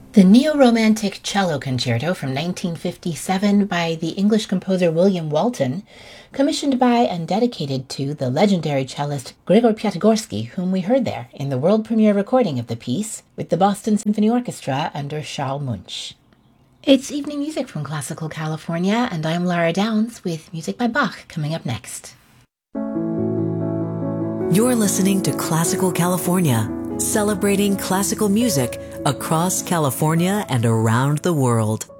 The Neo-Romantic Cello Concerto from 1957 by the English composer William Walton, commissioned by and dedicated to the legendary cellist Grigor Piatigorsky, whom we heard there in the world premiere recording of the piece with the Boston Symphony Orchestra under Charles Munch. It's evening music from Classical California, and I'm Lara Downs with music by Bach coming up next. You're listening to Classical California, celebrating classical music across California and around the world.